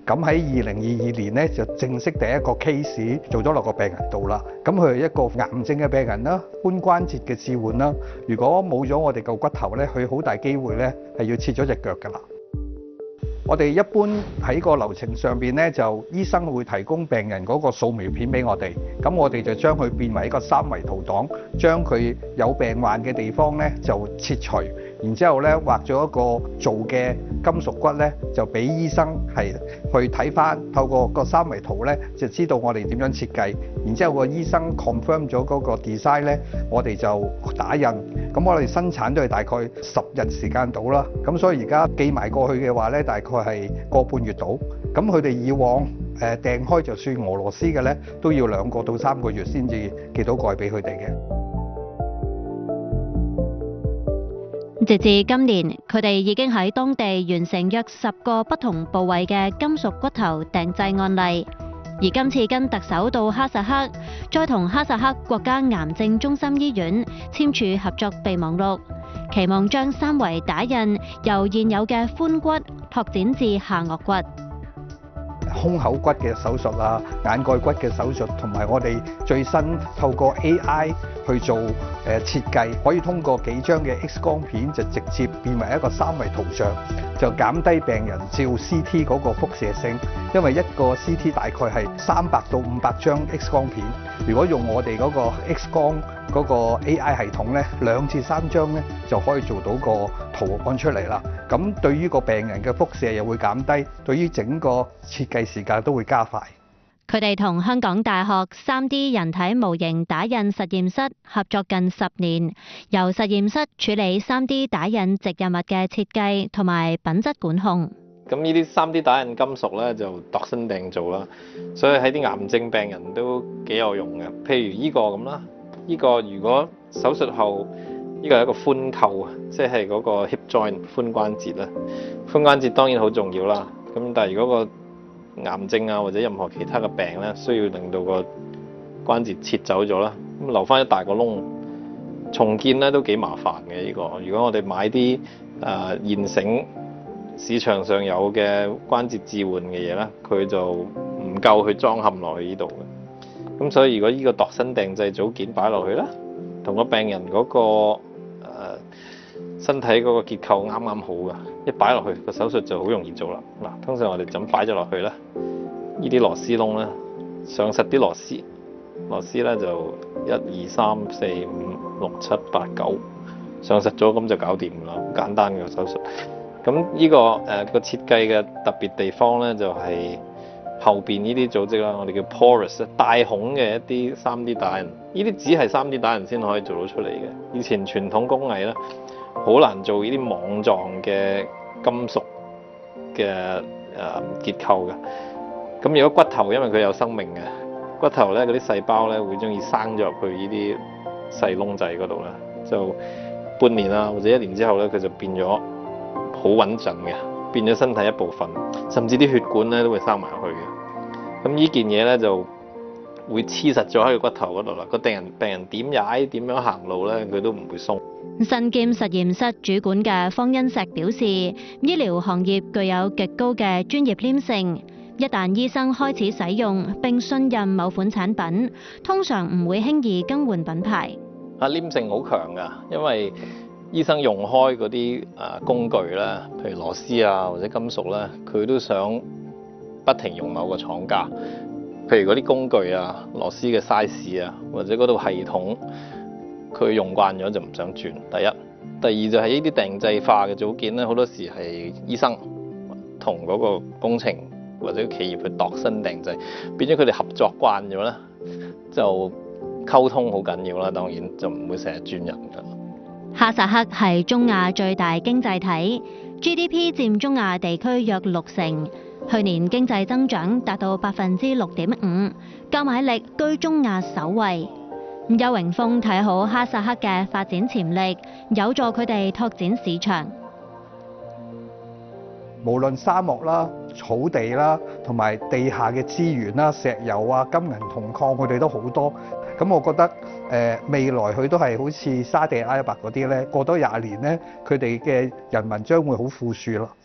咁喺2022年咧就正式第一個 case 做咗落個病人度啦。咁佢係一個癌症嘅病人啦，髖關節嘅置換啦。如果冇咗我哋嚿骨頭咧，佢好大機會咧係要切咗隻腳㗎啦。我哋一般喺個流程上邊咧，就醫生會提供病人嗰個掃描片俾我哋，咁我哋就將佢變為一個3維圖檔，將佢有病患嘅地方咧就切除，然之後咧畫咗一個做嘅金屬骨咧，就俾醫生係去睇翻，透過個3維圖咧就知道我哋點樣設計，然之後個醫生 confirm 咗嗰個 design 咧，我哋就打印，咁我哋生產都係大概10日時間到啦，咁所以而家寄埋過去嘅話咧，大概係個半月到，咁佢哋以往訂開就算俄羅斯嘅咧，都要2個到3個月先至寄到過去俾佢哋嘅。 直至今年，佢哋已經喺當地完成約10個不同部位嘅金屬骨頭訂製案例。而今次跟特首到哈薩克，再同哈薩克國家癌症中心醫院簽署合作備忘錄，期望將3維打印由現有嘅髖骨拓展至下顎骨。 胸口骨嘅手術啊，眼蓋骨嘅手術，同埋我哋最新透過 AI 去做設計，可以通過幾張嘅 X 光片就直接變為一個3維圖像，就減低病人照 CT 嗰個輻射性，因為一個 CT 大概係300到500張 X 光片，如果用我哋嗰個 X 光嗰個 AI 系統咧，2至3張咧就可以做到個圖案出嚟啦。咁對於個病人嘅輻射又會減低，對於整個設計時間都會加快。 佢哋同香港大學 3D 人體模型打印實驗室合作近10年，由實驗室處理 3D 打印植入物嘅設計同埋品質管控。 咁呢啲 3D 打印金屬咧就度身訂造啦，所以喺啲癌症病人都幾有用嘅。譬如呢個咁啦，呢個如果手術後，呢個係一個髖扣啊，即係嗰個 hip joint 髖關節啦。髖關節當然好重要啦，咁但係如果個癌症啊或者任何其他嘅病咧，需要令到個關節切走咗啦，咁留翻一大個窿，重建咧都幾麻煩嘅呢個。如果我哋買啲現成市場上有嘅關節置換嘅嘢咧，佢就唔夠去裝嵌落去呢度嘅。咁所以如果呢個度身訂製組件擺落去咧，同個病人嗰個身體嗰個結構啱啱好㗎，一擺落去個手術就好容易做啦。嗱，通常我哋就咁擺咗落去啦，呢啲螺絲窿咧，上實啲螺絲咧就1、2、3、4、5、6、7、8、9上實咗，咁就搞掂啦，好簡單嘅手術。咁呢個個設計嘅特別地方咧，就係後邊呢啲組織啦，我哋叫 porous 帶孔嘅一啲 3D 打印，呢啲只係 3D 打印先可以做到出嚟嘅。以前傳統工藝咧，好難做呢啲網狀嘅金屬嘅結構嘅。咁如果骨頭因為佢有生命嘅，骨頭咧嗰啲細胞咧會中意生咗入去呢啲細窿仔嗰度啦，就半年啊或者1年之後咧，佢就變咗好穩陣嘅，變咗身體一部分，甚至啲血管咧都會生埋入去嘅。咁呢件嘢咧就會黐實咗喺個骨頭嗰度啦。個病人點踩點樣行路咧，佢都唔會鬆。 身兼實驗室主管嘅方恩石表示，醫療行業具有極高嘅專業黏性，一旦醫生開始使用並信任某款產品，通常唔會輕易更換品牌。 黏性好強㗎，因為醫生用開嗰啲工具咧，譬如螺絲啊或者金屬咧，佢都想不停用某個廠家。譬如嗰啲工具啊、螺絲嘅 size 啊，或者嗰套系統，佢用慣咗就唔想轉。第一，第二就係呢啲定製化嘅組件咧，好多時係醫生同嗰個工程或者企業去度身訂製，變咗佢哋合作慣咗咧，就溝通好緊要啦。當然就唔會成日轉人㗎。 哈薩克係中亞最大經濟體 ，GDP 佔中亞地區約60%，去年經濟增長達到6.5%，購買力居中亞首位。邱榮峰睇好哈薩克嘅發展潛力，有助佢哋拓展市場。 無論沙漠啦、草地啦，同埋地下嘅資源啦、石油啊、金銀銅礦，佢哋都好多。咁我覺得未來佢都係好似沙地阿拉伯嗰啲咧，過多20年咧，佢哋嘅人民將會好富庶咯。